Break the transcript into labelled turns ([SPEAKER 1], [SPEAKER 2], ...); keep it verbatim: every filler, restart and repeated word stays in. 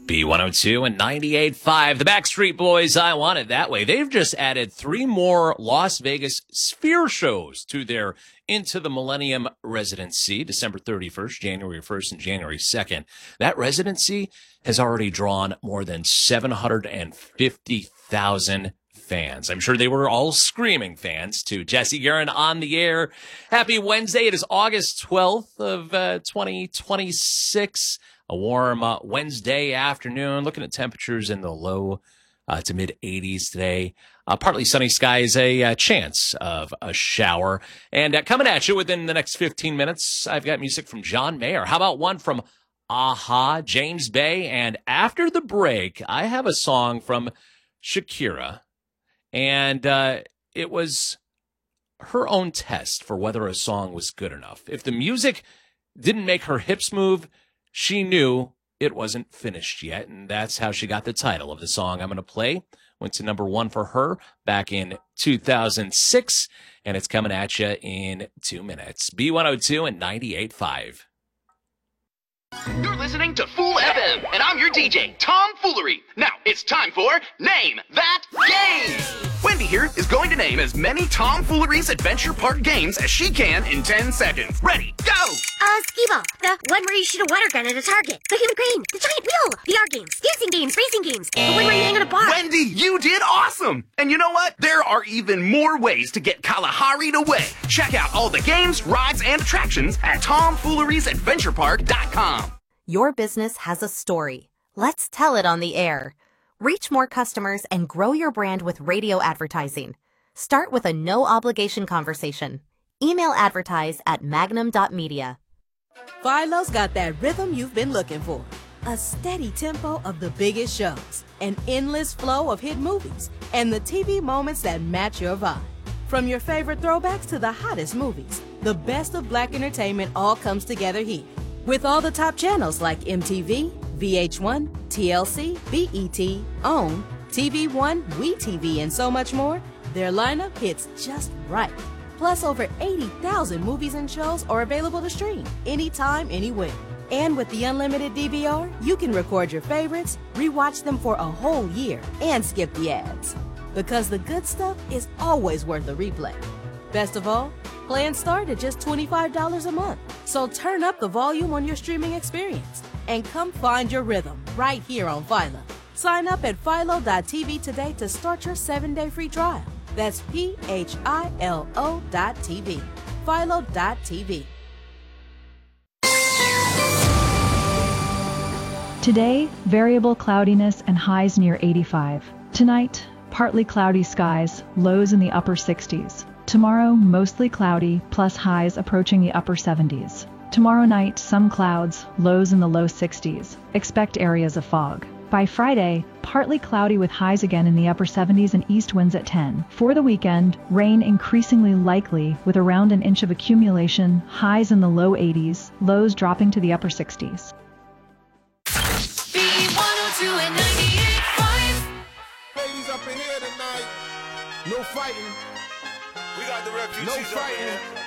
[SPEAKER 1] B one oh two and ninety-eight point five. The Backstreet Boys, I Want It That Way. They've just added three more Las Vegas Sphere shows to their Into the Millennium residency, December thirty-first, January first, and January second. That residency has already drawn more than seven hundred fifty thousand fans. I'm sure they were all screaming fans too. Jesse Guerin on the air. Happy Wednesday. It is August twelfth of uh, twenty twenty-six. A warm uh, Wednesday afternoon. Looking at temperatures in the low uh, to mid eighties today. Uh, partly sunny skies, a uh, chance of a shower. And uh, coming at you within the next fifteen minutes, I've got music from John Mayer. How about one from A-ha, James Bay? And after the break, I have a song from Shakira. And uh, it was her own test for whether a song was good enough. If the music didn't make her hips move, she knew it wasn't finished yet, and that's how she got the title of the song I'm going to play. Went to number one for her back in two thousand six, and it's coming at you in two minutes. B one oh two and ninety-eight point five.
[SPEAKER 2] You're listening to Fool F M, and I'm your D J, Tom Foolery. Now, it's time for Name That Game! Wendy here is going to name as many Tom Foolery's Adventure Park games as she can in ten seconds. Ready, go!
[SPEAKER 3] Uh, skee-ball. The one where you shoot a water gun at a target. The human crane. The giant wheel. The art games. Dancing games. Racing games. The one where you hang on a bar.
[SPEAKER 2] Wendy, you did awesome! And you know what? There are even more ways to get Kalahari'd away. Check out all the games, rides, and attractions at tom fooleries adventure park dot com.
[SPEAKER 4] Your business has a story. Let's tell it on the air. Reach more customers and grow your brand with radio advertising. Start with a no-obligation conversation. Email advertise at magnum dot media.
[SPEAKER 5] Philo's got that rhythm you've been looking for. A steady tempo of the biggest shows, an endless flow of hit movies, and the T V moments that match your vibe. From your favorite throwbacks to the hottest movies, the best of black entertainment all comes together here. With all the top channels like M T V, V H one, T L C, B E T, OWN, T V One, WeTV, and so much more, their lineup hits just right. Plus, over eighty thousand movies and shows are available to stream anytime, anywhere. And with the unlimited D V R, you can record your favorites, rewatch them for a whole year, and skip the ads. Because the good stuff is always worth a replay. Best of all, plans start at just twenty-five dollars a month. So turn up the volume on your streaming experience and come find your rhythm right here on Philo. Sign up at philo dot t v today to start your seven-day free trial. That's P H I L O dot T V. philo dot T V.
[SPEAKER 6] Today, variable cloudiness and highs near eighty-five. Tonight, partly cloudy skies, lows in the upper sixties. Tomorrow, mostly cloudy, plus highs approaching the upper seventies. Tomorrow night, some clouds, lows in the low sixties. Expect areas of fog. By Friday, partly cloudy with highs again in the upper seventies and east winds at ten. For the weekend, rain increasingly likely with around an inch of accumulation, highs in the low eighties, lows dropping to the upper sixties.
[SPEAKER 7] B one oh two and ninety-eight point five.
[SPEAKER 8] Ladies up in here tonight. No fighting.
[SPEAKER 9] We got the refugees
[SPEAKER 8] No
[SPEAKER 9] up in
[SPEAKER 8] fighting.
[SPEAKER 9] here.